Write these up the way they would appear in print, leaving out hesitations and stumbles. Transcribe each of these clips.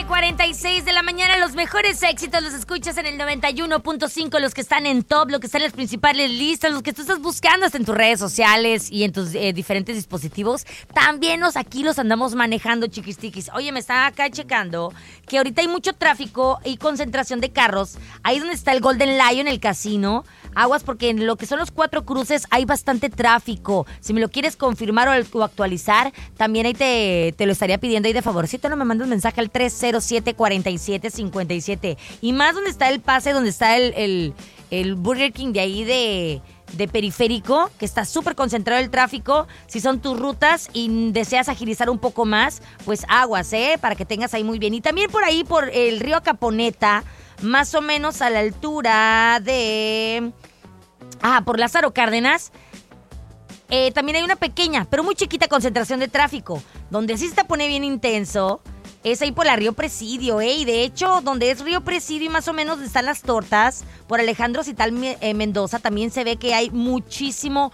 7:46 de la mañana, los mejores éxitos los escuchas en el 91.5, los que están en top, los que están en las principales listas, los que tú estás buscando hasta en tus redes sociales y en tus diferentes dispositivos. También aquí los andamos manejando, chiquistiquis. Oye, me estaba acá checando que ahorita hay mucho tráfico y concentración de carros. Ahí donde está el Golden Lion, el casino. Aguas, porque en lo que son los 4 cruces hay bastante tráfico. Si me lo quieres confirmar o actualizar, también ahí te lo estaría pidiendo ahí de favorcito. No me mandes mensaje al 307-4757. Y más donde está el pase, donde está el Burger King de ahí de Periférico, que está súper concentrado el tráfico. Si son tus rutas y deseas agilizar un poco más, pues aguas, para que tengas ahí muy bien. Y también por ahí, por el río Caponeta, más o menos a la altura de... por Lázaro Cárdenas, también hay una pequeña, pero muy chiquita concentración de tráfico. Donde sí se te pone bien intenso es ahí por la Río Presidio, y de hecho, donde es Río Presidio y más o menos donde están las tortas, por Alejandro Cital Mendoza, también se ve que hay muchísimo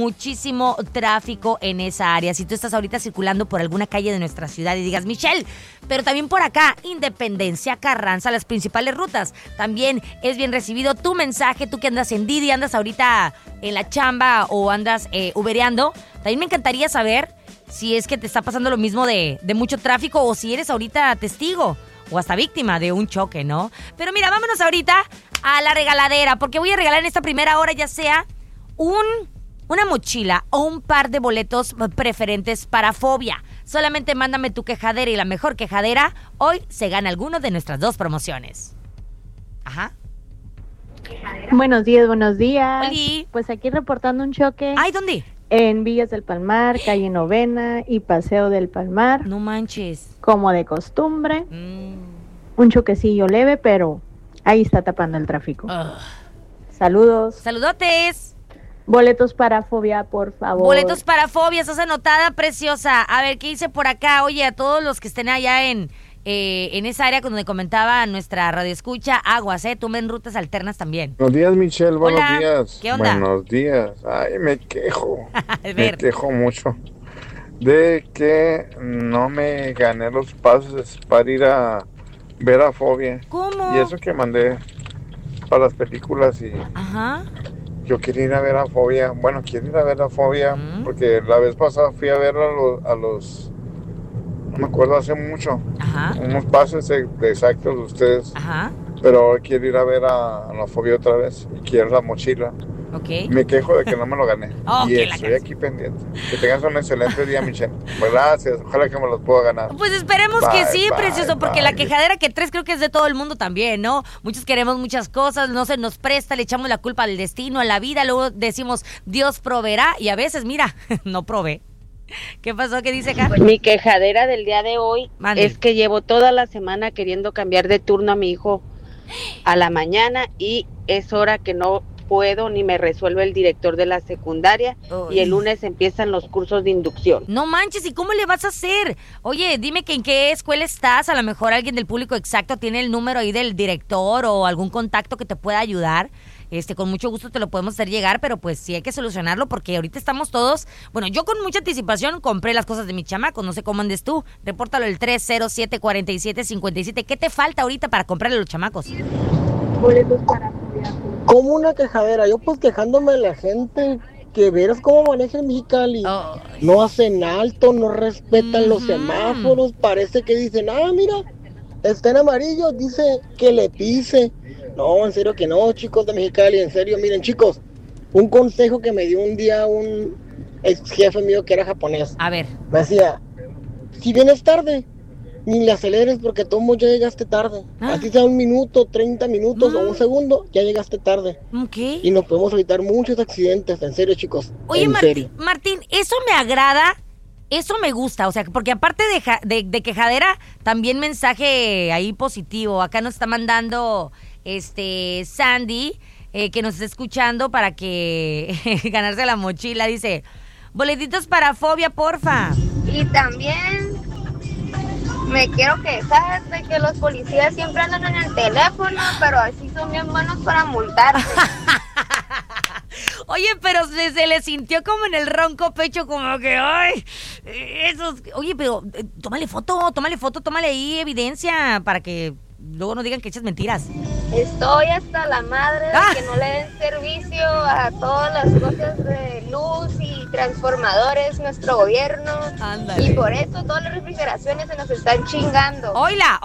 tráfico en esa área. Si tú estás ahorita circulando por alguna calle de nuestra ciudad y digas, Michelle, pero también por acá, Independencia, Carranza, las principales rutas, también es bien recibido tu mensaje. Tú que andas en Didi, andas ahorita en la chamba o andas ubereando, también me encantaría saber si es que te está pasando lo mismo de mucho tráfico o si eres ahorita testigo o hasta víctima de un choque, ¿no? Pero mira, vámonos ahorita a la regaladera, porque voy a regalar en esta primera hora ya sea una mochila o un par de boletos preferentes para Fobia. Solamente mándame tu quejadera y la mejor quejadera hoy se gana alguno de nuestras 2 promociones. Ajá. Buenos días. Oli. Pues aquí reportando un choque. Ay, ¿dónde? En Villas del Palmar, calle Novena y Paseo del Palmar. No manches. Como de costumbre. Un choquecillo leve, pero ahí está tapando el tráfico. Saludos. Saludotes. Boletos para Fobia, por favor. Boletos para Fobia, estás anotada, preciosa. A ver, ¿qué dice por acá? Oye, a todos los que estén allá en esa área donde comentaba nuestra radioescucha, aguas, tomen rutas alternas también. Buenos días, Michelle, buenos Hola. días. ¿Qué onda? Buenos días. Ay, me quejo. Me quejo mucho de que no me gané los pases para ir a ver a Fobia. ¿Cómo? Y eso que mandé para las películas y Ajá. yo quería ir a ver a Fobia. Bueno, quiero ir a ver a Fobia porque la vez pasada fui a ver a los no me acuerdo, hace mucho. Ajá. Unos pases exactos de ustedes. Ajá. Pero quiero ir a ver a la Fobia otra vez y quiero la mochila. Ok. Me quejo de que no me lo gané. Okay, y estoy aquí pendiente. Que tengas un excelente día, Michelle. Gracias, ojalá que me los pueda ganar. Pues esperemos que sí, precioso, porque bye. la quejadera que traes creo que es de todo el mundo también, ¿no? Muchos queremos muchas cosas, no se nos presta, le echamos la culpa al destino, a la vida, luego decimos Dios proveerá y a veces, mira, no provee. ¿Qué pasó? ¿Qué dice acá? Mi quejadera del día de hoy Mande. es que llevo toda la semana queriendo cambiar de turno a mi hijo a la mañana y es hora que no puedo ni me resuelve el director de la secundaria. Uy. Y el lunes empiezan los cursos de inducción. No manches, ¿y cómo le vas a hacer? Oye, dime que en qué escuela estás, a lo mejor alguien del público exacto tiene el número ahí del director o algún contacto que te pueda ayudar. Con mucho gusto te lo podemos hacer llegar, pero pues sí hay que solucionarlo porque ahorita estamos todos... Bueno, yo con mucha anticipación compré las cosas de mi chamaco, no sé cómo andes tú. Repórtalo el 307-4757. ¿Qué te falta ahorita para comprarle a los chamacos? Boletos para Fobia. Como una quejadera, yo pues quejándome de la gente que verás cómo maneja el Mexicali. Oh. No hacen alto, no respetan los semáforos, parece que dicen, mira, está en amarillo, dice que le pise. No, en serio que no, chicos de Mexicali, en serio, miren chicos, un consejo que me dio un día un ex jefe mío que era japonés. A ver. Me decía, si vienes tarde, ni le aceleres porque todo ya llegaste tarde. Así sea 1 minuto, 30 minutos o 1 segundo, ya llegaste tarde. Ok. Y nos podemos evitar muchos accidentes, en serio chicos. Oye, en serio. Martín, eso me agrada, eso me gusta, o sea, porque aparte de quejadera, también mensaje ahí positivo. Acá nos está mandando Sandy, que nos está escuchando para que ganarse la mochila, dice, boletitos para Fobia, porfa. Y también me quiero quejar de que los policías siempre andan en el teléfono, pero así son bien buenos para multarte. Oye, pero se le sintió como en el ronco pecho, como que, ay, esos... Oye, pero tómale foto, tómale ahí evidencia para que luego no digan que echas mentiras. Estoy hasta la madre de que no le den servicio a todas las cosas de luz y transformadores nuestro gobierno. Ándale. Y por eso todas las refrigeraciones se nos están chingando. ¡Oila!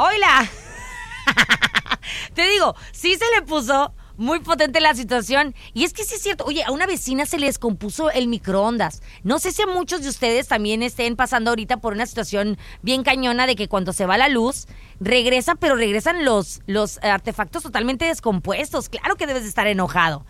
Te digo, sí se le puso muy potente la situación. Y es que sí es cierto. Oye, a una vecina se le descompuso el microondas. No sé si a muchos de ustedes también estén pasando ahorita por una situación bien cañona de que cuando se va la luz, regresan los artefactos totalmente descompuestos. Claro que debes de estar enojado.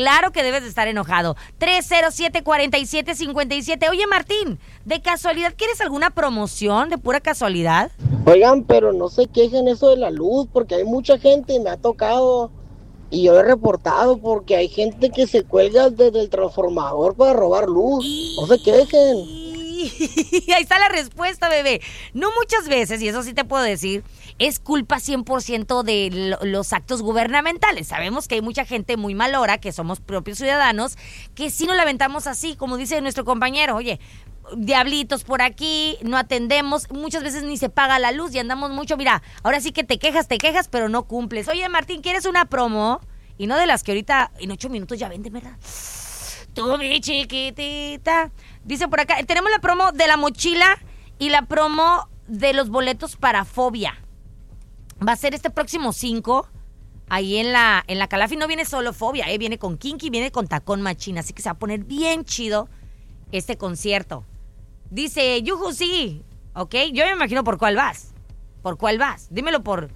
307-4757. Oye, Martín, ¿de casualidad quieres alguna promoción de pura casualidad? Oigan, pero no se quejen eso de la luz, porque hay mucha gente, me ha tocado, y yo he reportado, porque hay gente que se cuelga desde el transformador para robar luz. No se quejen. Y ahí está la respuesta, bebé. No muchas veces, y eso sí te puedo decir, es culpa 100% de los actos gubernamentales. Sabemos que hay mucha gente muy malora, que somos propios ciudadanos, que sí nos la aventamos así, como dice nuestro compañero. Oye, diablitos por aquí, no atendemos, muchas veces ni se paga la luz y andamos mucho. Mira, ahora sí que te quejas, pero no cumples. Oye, Martín, ¿quieres una promo? Y no de las que ahorita en 8 minutos ya venden, ¿verdad? Tú, mi chiquitita. Dice por acá, tenemos la promo de la mochila y la promo de los boletos para Fobia. Va a ser este próximo 5, ahí en la Calafi. No viene solo Fobia, viene con Kinky, viene con Tacón Machín. Así que se va a poner bien chido este concierto. Dice, yuju, sí, ¿ok? Yo me imagino por cuál vas. Dímelo por...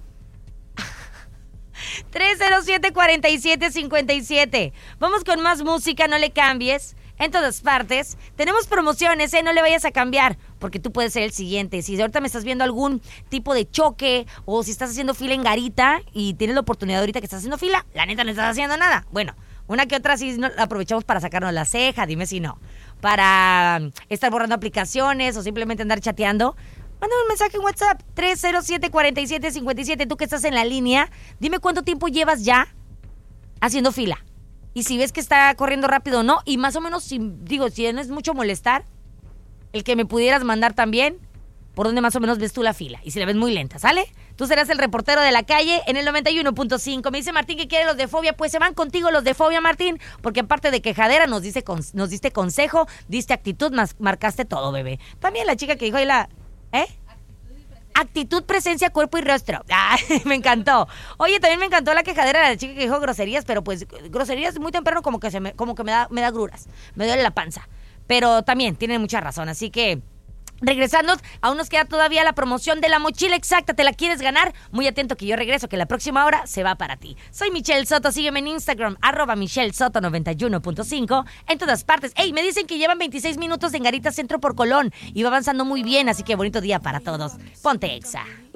307-4757. Vamos con más música, no le cambies. En todas partes tenemos promociones, no le vayas a cambiar, porque tú puedes ser el siguiente. Si ahorita me estás viendo algún tipo de choque, o si estás haciendo fila en garita y tienes la oportunidad ahorita que estás haciendo fila, la neta no estás haciendo nada. Bueno, una que otra sí aprovechamos para sacarnos la ceja, dime si no. Para estar borrando aplicaciones o simplemente andar chateando. Mándame un mensaje en WhatsApp, 307-4757. Tú que estás en la línea, dime cuánto tiempo llevas ya haciendo fila. Y si ves que está corriendo rápido o no. Y más o menos, si no es mucho molestar, el que me pudieras mandar también por dónde más o menos ves tú la fila. Y si la ves muy lenta, ¿sale? Tú serás el reportero de la calle en el 91.5. Me dice Martín que quiere los de Fobia. Pues se van contigo los de Fobia, Martín. Porque aparte de quejadera, nos diste consejo, diste actitud, marcaste todo, bebé. También la chica que dijo ahí actitud, presencia, cuerpo y rostro. Me encantó. Oye, también me encantó la quejadera de la chica que dijo groserías, pero pues groserías muy temprano como que me da gruras. Me duele la panza. Pero también tienen mucha razón, así que regresando, aún nos queda todavía la promoción de la mochila exacta. ¿Te la quieres ganar? Muy atento que yo regreso, que la próxima hora se va para ti. Soy Michelle Soto, sígueme en Instagram, @MichelleSoto91.5, en todas partes. Ey, me dicen que llevan 26 minutos en Garita Centro por Colón y va avanzando muy bien, así que bonito día para todos. Ponte Exa.